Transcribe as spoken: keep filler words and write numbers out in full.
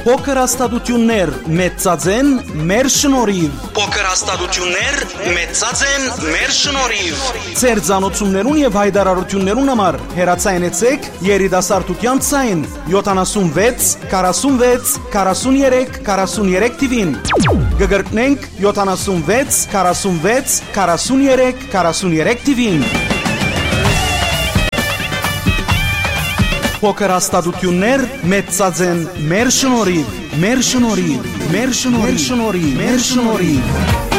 Փոքր հաստատություններ մեծածեն մեր շնորհիվ։ Փոքր հաստատություններ մեծածեն մեր շնորհիվ։ Ձեր ցանոթություններուն եւ հայտարարություններուն համար հեռացայնեցեք երիտասարդության ցայն յոթանասունվեց քառասունվեց քառասուներեք քառասուներեք թիվին։ Գգրտնենք յոթանասունվեց քառասունվեց քառասուներեք քառասուներեք թիվին։ Փոքր հաստատություններ մեծածեն մեր շնորհիվ, մեր շնորհիվ, մեր շնորհիվ, մեր շնորհիվ, մեր շնորհիվ։